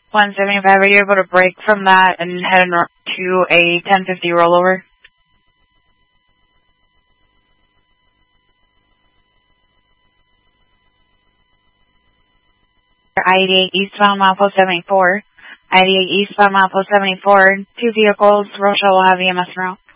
175, are you able to break from that and head to a 1050 rollover? I-88 eastbound mile post 74. I-88 eastbound mile post 74. 2 vehicles. Rochelle will have EMS route.